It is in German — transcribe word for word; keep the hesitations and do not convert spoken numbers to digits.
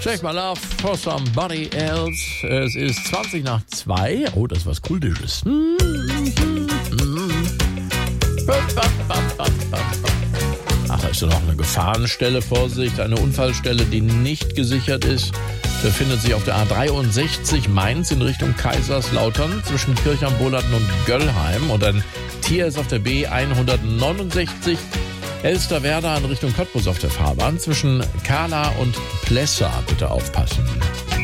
Check my love for somebody else. Es ist zwanzig nach zwei. Oh, das ist was Kultisches. Ach, da ist ja noch eine Gefahrenstelle. Vorsicht, eine Unfallstelle, die nicht gesichert ist. Befindet sich auf der A dreiundsechzig Mainz in Richtung Kaiserslautern zwischen Kirchheim, Bohlatten und Göllheim. Und ein Tier ist auf der B hundertneunundsechzig Elsterwerda in Richtung Cottbus auf der Fahrbahn zwischen Kala und Plessa. Bitte aufpassen.